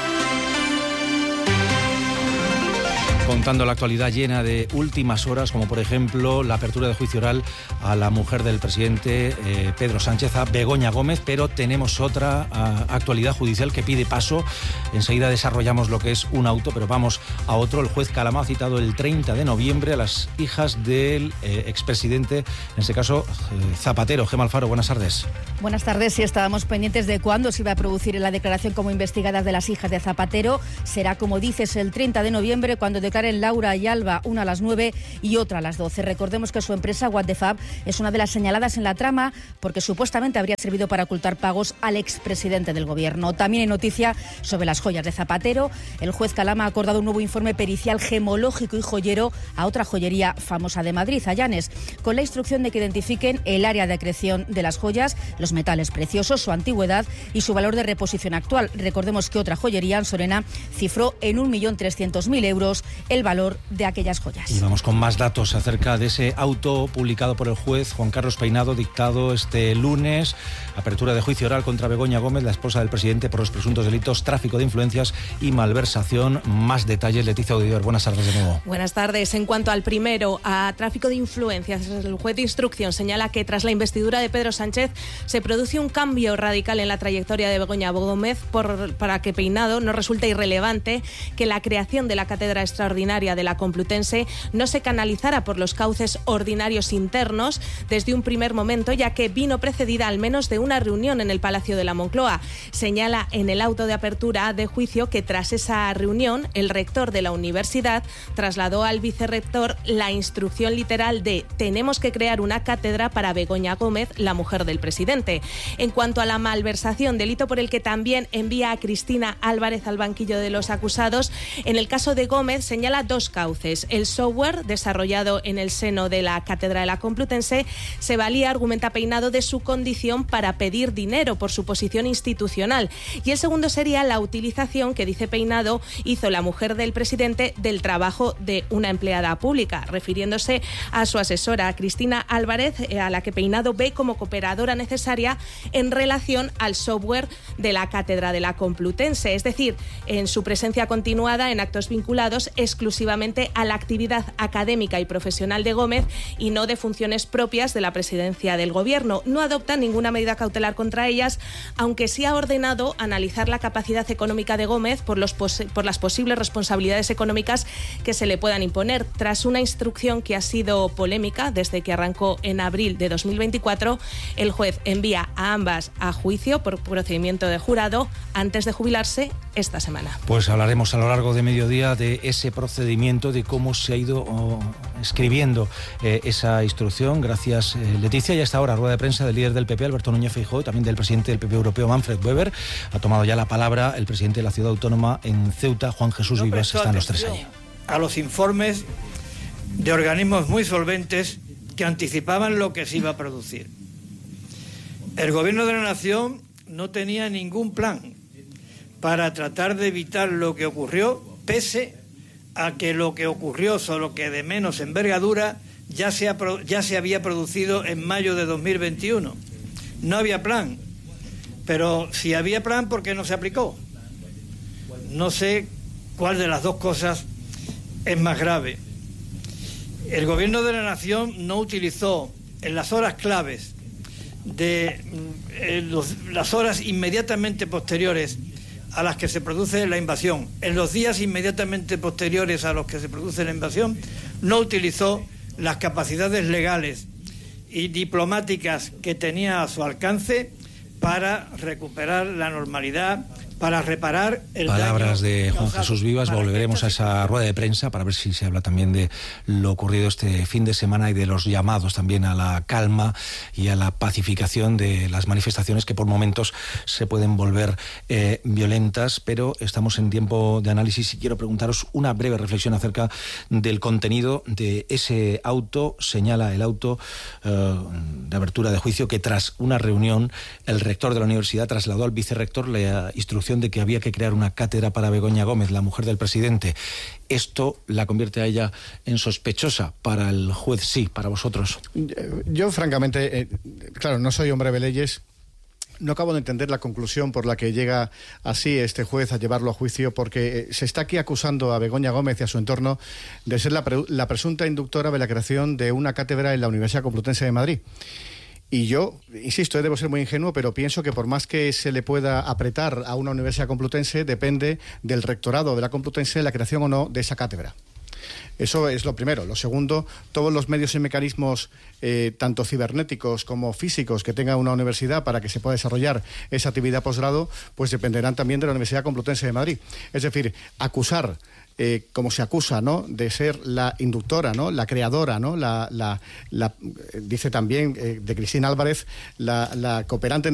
Contando la actualidad llena de últimas horas, como por ejemplo la apertura de juicio oral a la mujer del presidente Pedro Sánchez, a Begoña Gómez, pero tenemos otra actualidad judicial que pide paso. Enseguida desarrollamos lo que es un auto, pero vamos a otro. El juez Calama ha citado el 30 de noviembre a las hijas del expresidente, en este caso Zapatero. Gemma Alfaro, buenas tardes. Buenas tardes. Sí, estábamos pendientes de cuándo se iba a producir la declaración como investigadas de las hijas de Zapatero. Será, como dices, el 30 de noviembre, cuando declaren Laura y Alba, una a las 9 y otra a las 12. Recordemos que su empresa, What the Fab, es una de las señaladas en la trama porque supuestamente habría servido para ocultar pagos al expresidente del gobierno. También hay noticia sobre las joyas de Zapatero. El juez Calama ha acordado un nuevo informe pericial gemológico y joyero a otra joyería famosa de Madrid, Allanes, con la instrucción de que identifiquen el área de acreción de las joyas, los metales preciosos, su antigüedad y su valor de reposición actual. Recordemos que otra joyería, Ansorena, cifró en 1.300.000 euros el valor de aquellas joyas. Y vamos con más datos acerca de ese auto publicado por el juez Juan Carlos Peinado, dictado este lunes. Apertura de juicio oral contra Begoña Gómez, la esposa del presidente, por los presuntos delitos tráfico de influencias y malversación. Más detalles, Leticia Audidor. Buenas tardes de nuevo. Buenas tardes. En cuanto al primero, a tráfico de influencias, el juez de instrucción señala que tras la investidura de Pedro Sánchez se produce un cambio radical en la trayectoria de Begoña Gómez para que Peinado no resulte irrelevante que la creación de la cátedra extraordinaria de la Complutense no se canalizara por los cauces ordinarios internos desde un primer momento, ya que vino precedida al menos de una reunión en el Palacio de la Moncloa. Señala en el auto de apertura de juicio que tras esa reunión el rector de la universidad trasladó al vicerrector la instrucción literal de tenemos que crear una cátedra para Begoña Gómez, la mujer del presidente. En cuanto a la malversación, delito por el que también envía a Cristina Álvarez al banquillo de los acusados, en el caso de Gómez señala dos cauces. El software desarrollado en el seno de la cátedra de la Complutense se valía, argumenta Peinado, de su condición para pedir dinero por su posición institucional. Y el segundo sería la utilización que, dice Peinado, hizo la mujer del presidente del trabajo de una empleada pública, refiriéndose a su asesora Cristina Álvarez, a la que Peinado ve como cooperadora necesaria en relación al software de la cátedra de la Complutense, es decir, en su presencia continuada en actos vinculados exclusivamente a la actividad académica y profesional de Gómez y no de funciones propias de la presidencia del Gobierno. No adopta ninguna medida cautelar contra ellas, aunque sí ha ordenado analizar la capacidad económica de Gómez por las posibles responsabilidades económicas que se le puedan imponer. Tras una instrucción que ha sido polémica desde que arrancó en abril de 2024, el juez envía a ambas a juicio por procedimiento de jurado antes de jubilarse esta semana. Pues hablaremos a lo largo de mediodía de ese procedimiento, de cómo se ha ido escribiendo esa instrucción. Gracias, Leticia. Y hasta ahora, rueda de prensa del líder del PP, Alberto Núñez Feijóo, también del presidente del PP europeo, Manfred Weber. Ha tomado ya la palabra el presidente de la ciudad autónoma en Ceuta, Juan Jesús Vivas. Están los tres allí. A los informes de organismos muy solventes que anticipaban lo que se iba a producir. El gobierno de la nación no tenía ningún plan para tratar de evitar lo que ocurrió, pese a que lo que ocurrió, solo que de menos envergadura, ya se había producido en mayo de 2021. No había plan, pero si había plan, ¿por qué no se aplicó? No sé cuál de las dos cosas es más grave. El gobierno de la nación no utilizó en las horas claves las horas inmediatamente posteriores a las que se produce la invasión, en los días inmediatamente posteriores a los que se produce la invasión, no utilizó las capacidades legales y diplomáticas que tenía a su alcance para recuperar la normalidad, para reparar el Palabras daño de Juan causado. Jesús Vivas. Volveremos a esa rueda de prensa para ver si se habla también de lo ocurrido este fin de semana y de los llamados también a la calma y a la pacificación de las manifestaciones que por momentos se pueden volver violentas, pero estamos en tiempo de análisis y quiero preguntaros una breve reflexión acerca del contenido de ese auto. Señala el auto de apertura de juicio que tras una reunión el rector de la universidad trasladó al vicerrector la instrucción de que había que crear una cátedra para Begoña Gómez, la mujer del presidente. ¿Esto la convierte a ella en sospechosa? Para el juez sí, para vosotros. Yo francamente, claro, no soy hombre de leyes. No acabo de entender la conclusión por la que llega así este juez a llevarlo a juicio, porque se está aquí acusando a Begoña Gómez y a su entorno de ser la presunta inductora de la creación de una cátedra en la Universidad Complutense de Madrid. Y yo, insisto, debo ser muy ingenuo, pero pienso que por más que se le pueda apretar a una universidad complutense, depende del rectorado de la Complutense la creación o no de esa cátedra. Eso es lo primero. Lo segundo, todos los medios y mecanismos, tanto cibernéticos como físicos, que tenga una universidad para que se pueda desarrollar esa actividad posgrado, pues dependerán también de la Universidad Complutense de Madrid. Es decir, acusar, como se acusa, ¿no?, de ser la inductora, ¿no?, la creadora, ¿no?, dice también de Cristina Álvarez, la cooperante